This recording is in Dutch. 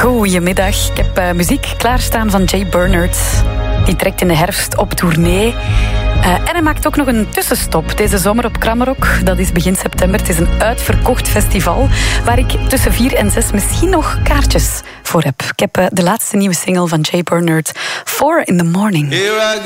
Goedemiddag. Ik heb muziek klaarstaan van Jay Bernard. Die trekt in de herfst op tournee. En hij maakt ook nog een tussenstop deze zomer op Kramerok. Dat is begin september. Het is een uitverkocht festival waar ik tussen 4 en 6 misschien nog kaartjes voor heb. Ik heb de laatste nieuwe single van Jay Bernard, 4 in the Morning.